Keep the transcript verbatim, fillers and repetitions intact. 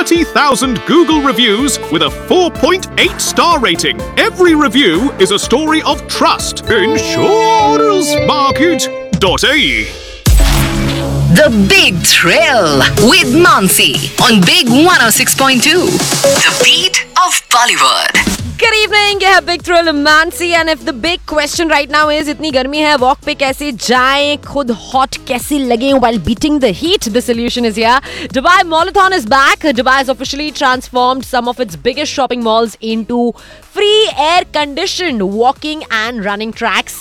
thirty thousand Google reviews with a four point eight star rating. Every review is a story of trust. insurance market dot a e. The Big Thrill with Mansi on Big one oh six point two. The beat of Bollywood. Good evening, ये है Big Thrill Mansi and if the big question right now is इतनी गर्मी है walk पे कैसे जाएं, खुद hot कैसे लगें while beating the heat? The solution is here. Dubai Mallathon is back. Dubai has officially transformed some of its biggest shopping malls into free air-conditioned walking and running tracks.